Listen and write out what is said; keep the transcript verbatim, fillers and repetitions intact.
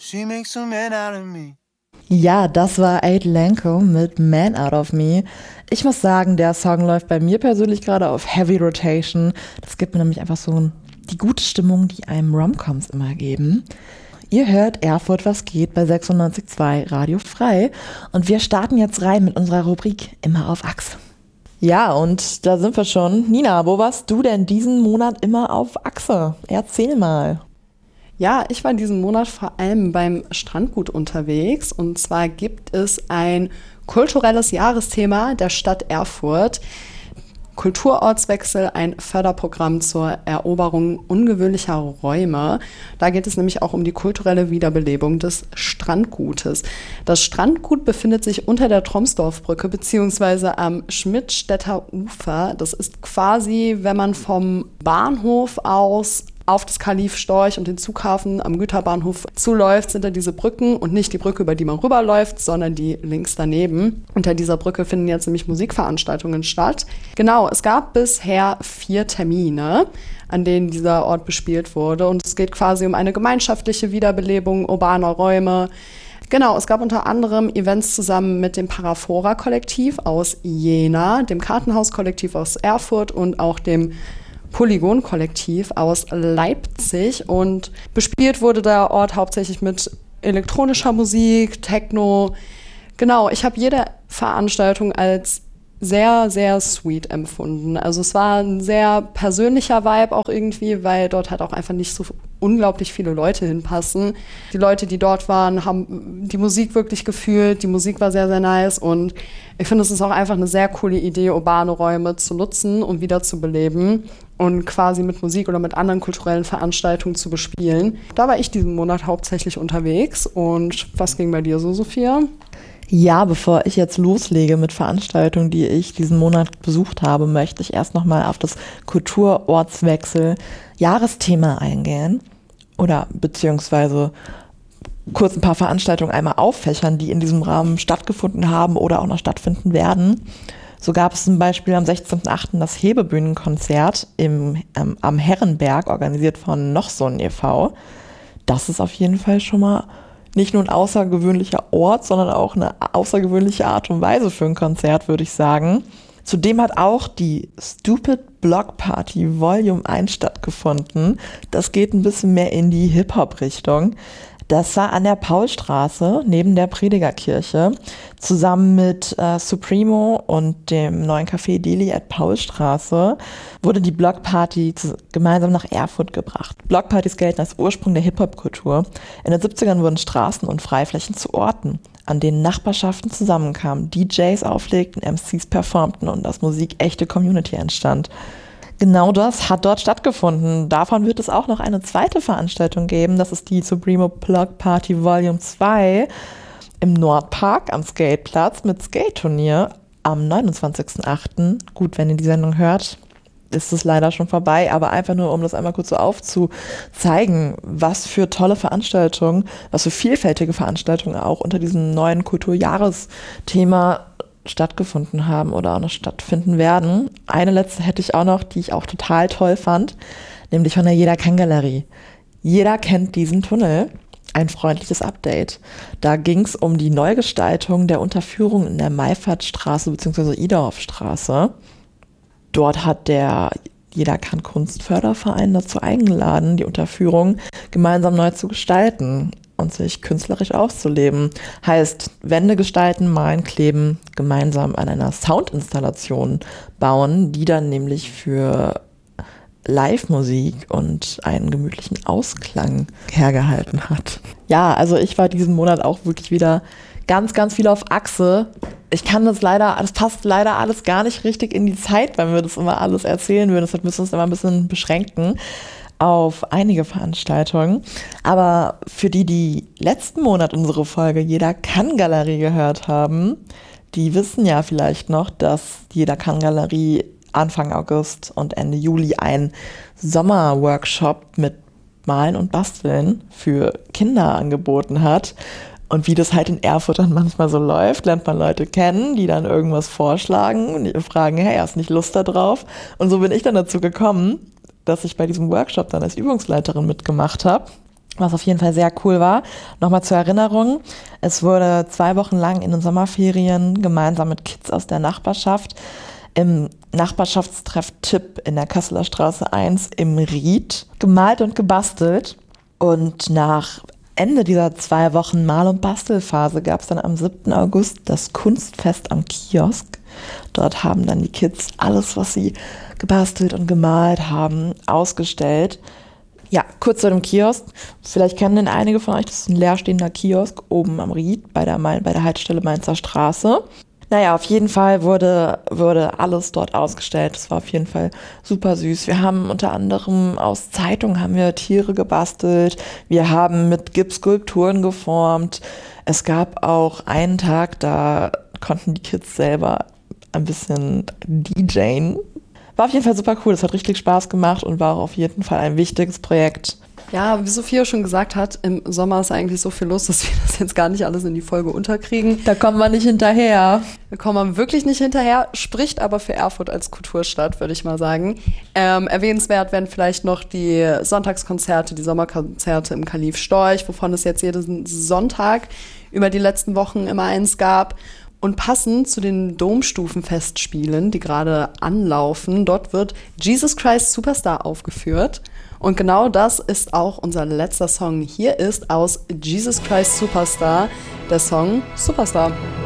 She makes a man out of me. Ja, das war Aid Lanko mit Man Out of Me. Ich muss sagen, der Song läuft bei mir persönlich gerade auf Heavy Rotation. Das gibt mir nämlich einfach so die gute Stimmung, die einem Romcoms immer geben. Ihr hört Erfurt, was geht bei sechsundneunzig Komma zwei Radio Frei. Und wir starten jetzt rein mit unserer Rubrik Immer auf Achse. Ja, und da sind wir schon. Nina, wo warst du denn diesen Monat immer auf Achse? Erzähl mal. Ja, ich war diesen Monat vor allem beim Strandgut unterwegs. Und zwar gibt es ein kulturelles Jahresthema der Stadt Erfurt. Kulturortswechsel, ein Förderprogramm zur Eroberung ungewöhnlicher Räume. Da geht es nämlich auch um die kulturelle Wiederbelebung des Strandgutes. Das Strandgut befindet sich unter der Tromsdorfbrücke beziehungsweise am Schmidtstädter Ufer. Das ist quasi, wenn man vom Bahnhof aus auf das Kalif Storch und den Zughafen am Güterbahnhof zuläuft, sind da diese Brücken und nicht die Brücke, über die man rüberläuft, sondern die links daneben. Unter dieser Brücke finden jetzt nämlich Musikveranstaltungen statt. Genau, es gab bisher vier Termine, an denen dieser Ort bespielt wurde, und es geht quasi um eine gemeinschaftliche Wiederbelebung urbaner Räume. Genau, es gab unter anderem Events zusammen mit dem Paraphora-Kollektiv aus Jena, dem Kartenhaus-Kollektiv aus Erfurt und auch dem Polygon-Kollektiv aus Leipzig, und bespielt wurde der Ort hauptsächlich mit elektronischer Musik, Techno. Genau, ich habe jede Veranstaltung als sehr, sehr sweet empfunden. Also es war ein sehr persönlicher Vibe auch irgendwie, weil dort halt auch einfach nicht so unglaublich viele Leute hinpassen. Die Leute, die dort waren, haben die Musik wirklich gefühlt. Die Musik war sehr, sehr nice, und ich finde, es ist auch einfach eine sehr coole Idee, urbane Räume zu nutzen und wieder zu beleben und quasi mit Musik oder mit anderen kulturellen Veranstaltungen zu bespielen. Da war ich diesen Monat hauptsächlich unterwegs. Und was ging bei dir so, Sophia? Ja, bevor ich jetzt loslege mit Veranstaltungen, die ich diesen Monat besucht habe, möchte ich erst nochmal auf das Kulturortswechsel-Jahresthema eingehen oder beziehungsweise kurz ein paar Veranstaltungen einmal auffächern, die in diesem Rahmen stattgefunden haben oder auch noch stattfinden werden. So gab es zum Beispiel am sechzehnten achten das Hebebühnenkonzert im, ähm, am Herrenberg, organisiert von Nochson e V Das ist auf jeden Fall schon mal nicht nur ein außergewöhnlicher Ort, sondern auch eine außergewöhnliche Art und Weise für ein Konzert, würde ich sagen. Zudem hat auch die Stupid Block Party Volume eins stattgefunden. Das geht ein bisschen mehr in die Hip-Hop-Richtung. Das war an der Paulstraße neben der Predigerkirche. Zusammen mit äh, Supremo und dem neuen Café Deli at Paulstraße wurde die Blockparty zu, gemeinsam nach Erfurt gebracht. Blockpartys gelten als Ursprung der Hip-Hop-Kultur. In den siebzigern wurden Straßen und Freiflächen zu Orten, an denen Nachbarschaften zusammenkamen, D Js auflegten, M Cs performten und aus Musik echte Community entstand. Genau das hat dort stattgefunden. Davon wird es auch noch eine zweite Veranstaltung geben. Das ist die Supremo Block Party Volume zwei im Nordpark am Skateplatz mit Skate-Turnier am neunundzwanzigsten achten Gut, wenn ihr die Sendung hört, ist es leider schon vorbei, aber einfach nur, um das einmal kurz so aufzuzeigen, was für tolle Veranstaltungen, was für vielfältige Veranstaltungen auch unter diesem neuen Kulturjahresthema stattgefunden haben oder auch noch stattfinden werden. Eine letzte hätte ich auch noch, die ich auch total toll fand, nämlich von der Jeder Kann Galerie. Jeder kennt diesen Tunnel. Ein freundliches Update. Da ging es um die Neugestaltung der Unterführung in der Maifahrtstraße bzw. Idorfstraße. Dort hat der Jeder Kann Kunstförderverein dazu eingeladen, die Unterführung gemeinsam neu zu gestalten und sich künstlerisch auszuleben. Heißt, Wände gestalten, malen, kleben, gemeinsam an einer Soundinstallation bauen, die dann nämlich für Live-Musik und einen gemütlichen Ausklang hergehalten hat. Ja, also ich war diesen Monat auch wirklich wieder ganz, ganz viel auf Achse. Ich kann das leider, das passt leider alles gar nicht richtig in die Zeit, wenn wir das immer alles erzählen würden. Deshalb müssen wir uns immer ein bisschen beschränken auf einige Veranstaltungen. Aber für die, die letzten Monat unsere Folge Jeder Kann Galerie gehört haben, die wissen ja vielleicht noch, dass Jeder Kann Galerie Anfang August und Ende Juli einen Sommerworkshop mit Malen und Basteln für Kinder angeboten hat. Und wie das halt in Erfurt dann manchmal so läuft, lernt man Leute kennen, die dann irgendwas vorschlagen und die fragen, hey, hast du nicht Lust da drauf? Und so bin ich dann dazu gekommen, dass ich bei diesem Workshop dann als Übungsleiterin mitgemacht habe. was auf jeden Fall sehr cool war. Nochmal zur Erinnerung, es wurde zwei Wochen lang in den Sommerferien gemeinsam mit Kids aus der Nachbarschaft im Nachbarschaftstreff Tipp in der Kasseler Straße eins im Ried gemalt und gebastelt. Und nach Ende dieser zwei Wochen Mal- und Bastelphase gab es dann am siebten August das Kunstfest am Kiosk. Dort haben dann die Kids alles, was sie gebastelt und gemalt haben, ausgestellt. Ja, kurz zu dem Kiosk. Vielleicht kennen den einige von euch, das ist ein leerstehender Kiosk oben am Ried bei der, Main, bei der Haltestelle Mainzer Straße. Naja, auf jeden Fall wurde, wurde alles dort ausgestellt. Das war auf jeden Fall super süß. Wir haben unter anderem aus Zeitungen haben wir Tiere gebastelt. Wir haben mit Gips Skulpturen geformt. Es gab auch einen Tag, da konnten die Kids selber ein bisschen D Jen. War auf jeden Fall super cool. Das hat richtig Spaß gemacht und war auch auf jeden Fall ein wichtiges Projekt. Ja, wie Sophia schon gesagt hat, im Sommer ist eigentlich so viel los, dass wir das jetzt gar nicht alles in die Folge unterkriegen. Da kommen wir nicht hinterher. Da kommen wir wirklich nicht hinterher, spricht aber für Erfurt als Kulturstadt, würde ich mal sagen. Ähm, erwähnenswert werden vielleicht noch die Sonntagskonzerte, die Sommerkonzerte im Kalif Storch, wovon es jetzt jeden Sonntag über die letzten Wochen immer eins gab. Und passend zu den Domstufenfestspielen, die gerade anlaufen, dort wird Jesus Christ Superstar aufgeführt. Und genau das ist auch unser letzter Song. Hier ist aus Jesus Christ Superstar der Song Superstar.